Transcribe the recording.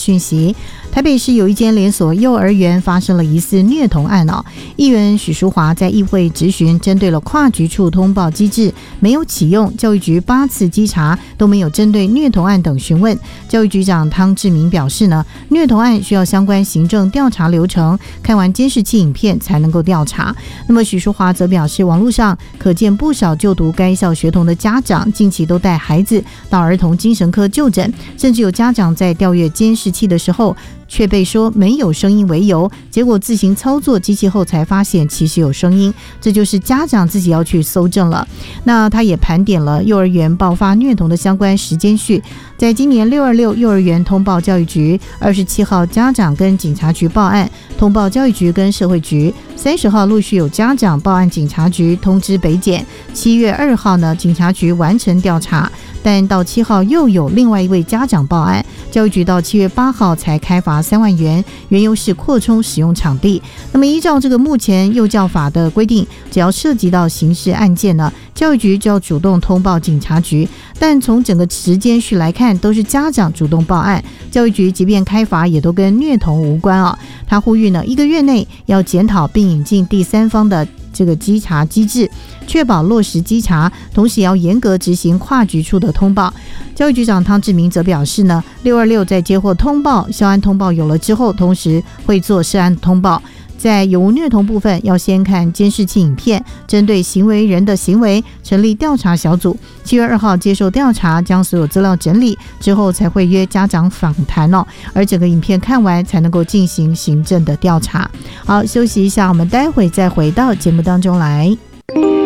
讯息。台北市有一间连锁幼儿园发生了疑似虐童案议员许淑华在议会质询，针对了跨局处通报机制没有启用，教育局8次稽查都没有针对虐童案等询问。教育局长汤志明表示虐童案需要相关行政调查流程，看完监视器影片才能够调查。那么许淑华则表示，网络上可见不少就读该校学童的家长近期都带孩子到儿童精神科就诊，甚至有家长在调阅监视器的时候却被说没有声音为由，结果自行操作机器后才发现其实有声音，这就是家长自己要去搜证了。那他也盘点了幼儿园爆发虐童的相关时间序，在今年626幼儿园通报教育局，27号家长跟警察局报案，通报教育局跟社会局，30号陆续有家长报案警察局通知北检，7月2号呢警察局完成调查，但到7号又有另外一位家长报案，教育局到7月8号才开罚3万元，缘由是扩充使用场地。那么依照这个目前幼教法的规定，只要涉及到刑事案件呢，教育局就要主动通报警察局，但从整个时间序来看，都是家长主动报案，教育局即便开罚也都跟虐童无关他呼吁呢，1个月内要检讨并引进第三方的这个稽查机制，确保落实稽查，同时也要严格执行跨局处的通报。教育局长汤志明则表示呢，626在接获通报、校安通报有了之后，同时会做涉案通报。在有无虐童部分，要先看监视器影片，针对行为人的行为成立调查小组。7月2号接受调查，将所有资料整理之后，才会约家长访谈而整个影片看完才能够进行行政的调查。好，休息一下，我们待会再回到节目当中来。